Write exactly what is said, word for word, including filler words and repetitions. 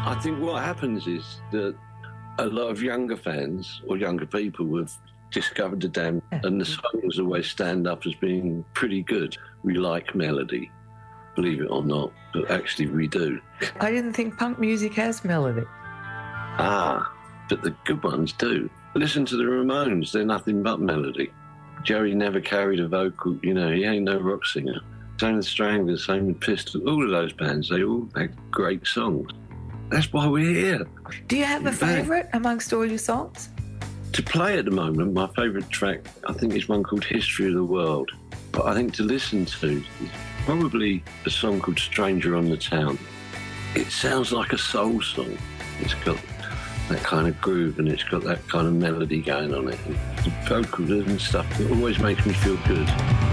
I think what happens is that a lot of younger fans or younger people have discovered the Damned, and the songs always stand up as being pretty good. We like melody, believe it or not, but actually we do. I didn't think punk music has melody. Ah, but the good ones do. Listen to the Ramones, they're nothing but melody. Joey never carried a vocal, you know, he ain't no rock singer. Same with Stranglers, same with Pistols, all of those bands, they all had great songs. That's why we're here. Do you have a favourite amongst all your songs? To play at the moment, my favourite track, I think, is one called History of the World. But I think to listen to is probably a song called Stranger on the Town. It sounds like a soul song. It's got that kind of groove and it's got that kind of melody going on it. And the vocals and stuff, it always makes me feel good.